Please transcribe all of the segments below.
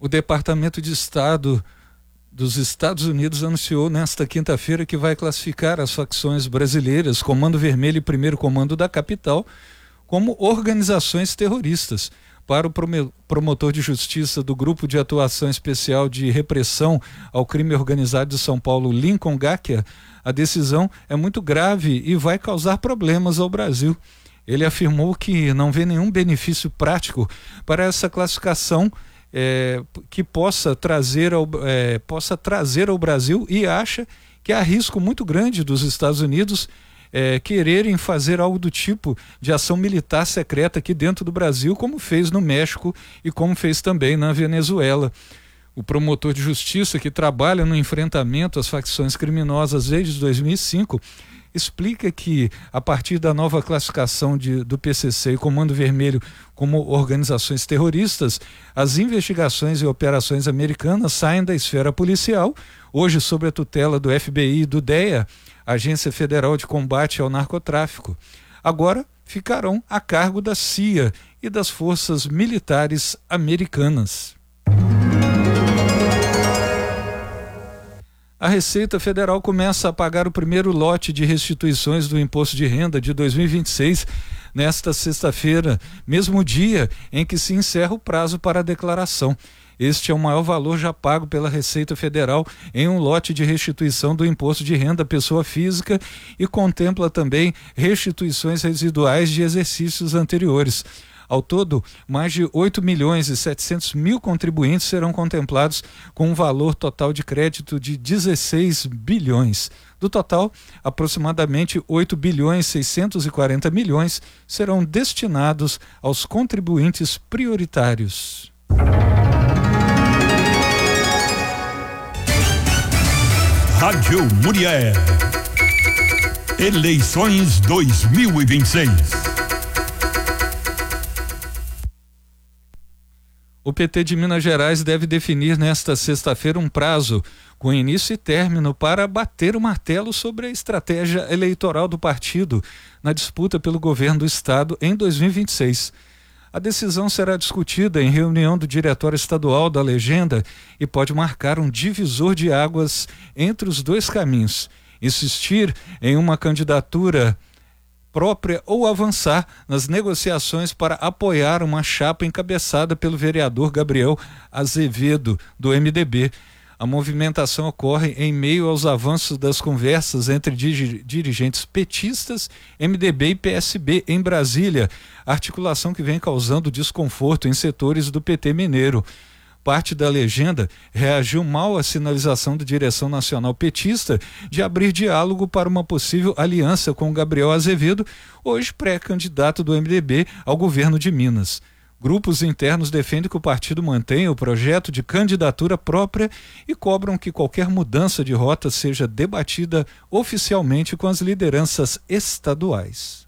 O Departamento de Estado dos Estados Unidos anunciou nesta quinta-feira que vai classificar as facções brasileiras, Comando Vermelho e Primeiro Comando da Capital, como organizações terroristas. Para o promotor de justiça do Grupo de Atuação Especial de Repressão ao Crime Organizado de São Paulo, Lincoln Gakia, a decisão é muito grave e vai causar problemas ao Brasil. Ele afirmou que não vê nenhum benefício prático para essa classificação que possa trazer ao Brasil, e acha que há risco muito grande dos Estados Unidos quererem fazer algo do tipo de ação militar secreta aqui dentro do Brasil, como fez no México e como fez também na Venezuela. O promotor de justiça, que trabalha no enfrentamento às facções criminosas desde 2005, explica que, a partir da nova classificação do PCC e Comando Vermelho como organizações terroristas, as investigações e operações americanas saem da esfera policial, hoje sob a tutela do FBI e do DEA, Agência Federal de Combate ao Narcotráfico. Agora ficarão a cargo da CIA e das forças militares americanas. A Receita Federal começa a pagar o primeiro lote de restituições do Imposto de Renda de 2026 nesta sexta-feira, mesmo dia em que se encerra o prazo para a declaração. Este é o maior valor já pago pela Receita Federal em um lote de restituição do Imposto de Renda à pessoa física e contempla também restituições residuais de exercícios anteriores. Ao todo, mais de 8.700.000 contribuintes serão contemplados com um valor total de crédito de 16 bilhões. Do total, aproximadamente 8.640 bilhões serão destinados aos contribuintes prioritários. Rádio Murié. Eleições 2026. O PT de Minas Gerais deve definir nesta sexta-feira um prazo com início e término para bater o martelo sobre a estratégia eleitoral do partido na disputa pelo governo do estado em 2026. A decisão será discutida em reunião do Diretório Estadual da Legenda e pode marcar um divisor de águas entre os dois caminhos: insistir em uma candidatura própria ou avançar nas negociações para apoiar uma chapa encabeçada pelo vereador Gabriel Azevedo, do MDB. A movimentação ocorre em meio aos avanços das conversas entre dirigentes petistas, MDB e PSB em Brasília, articulação que vem causando desconforto em setores do PT mineiro. Parte da Legenda reagiu mal à sinalização da direção nacional petista de abrir diálogo para uma possível aliança com Gabriel Azevedo, hoje pré-candidato do MDB ao governo de Minas. Grupos internos defendem que o partido mantenha o projeto de candidatura própria e cobram que qualquer mudança de rota seja debatida oficialmente com as lideranças estaduais.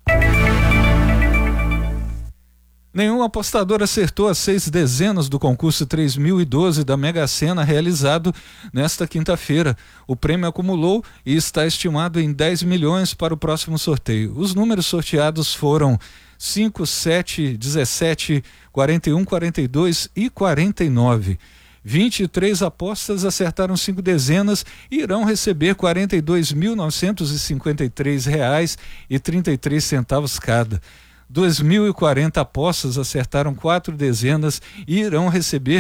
Nenhum apostador acertou as 6 dezenas do concurso 3012 da Mega Sena realizado nesta quinta-feira. O prêmio acumulou e está estimado em 10 milhões para o próximo sorteio. Os números sorteados foram 5, 7, 17, 41, 42 e 49. 23 apostas acertaram 5 dezenas e irão receber R$ 42.953,33 cada. 2.040 apostas acertaram 4 dezenas e irão receber R$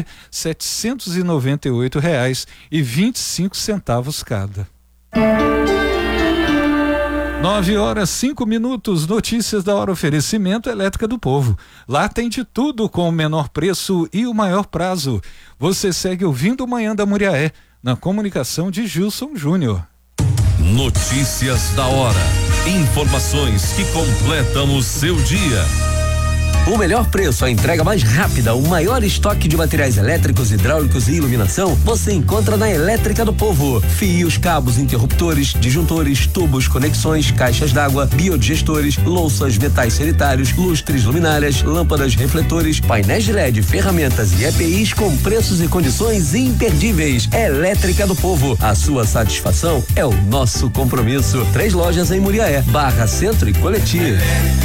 798,25 cada. 9h05, notícias da hora, oferecimento Elétrica do Povo. Lá tem de tudo com o menor preço e o maior prazo. Você segue ouvindo o Manhã da Muriaé, na comunicação de Gilson Júnior. Notícias da hora. Informações que completam o seu dia. O melhor preço, a entrega mais rápida, o maior estoque de materiais elétricos, hidráulicos e iluminação, você encontra na Elétrica do Povo. Fios, cabos, interruptores, disjuntores, tubos, conexões, caixas d'água, biodigestores, louças, metais sanitários, lustres, luminárias, lâmpadas, refletores, painéis de LED, ferramentas e EPIs com preços e condições imperdíveis. Elétrica do Povo, a sua satisfação é o nosso compromisso. 3 lojas em Muriaé, Barra Centro e Coletivo.